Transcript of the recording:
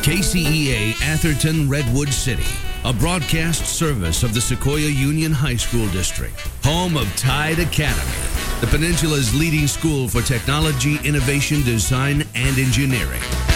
KCEA Atherton Redwood City, a broadcast service of the Sequoia Union High School District, home of Tide Academy, the Peninsula's leading school for technology, innovation, design, and engineering.